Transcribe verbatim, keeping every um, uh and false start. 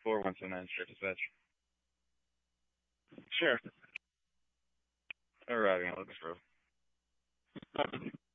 four one seven nine, sure, dispatch. Sure. Arriving at Locust Grove.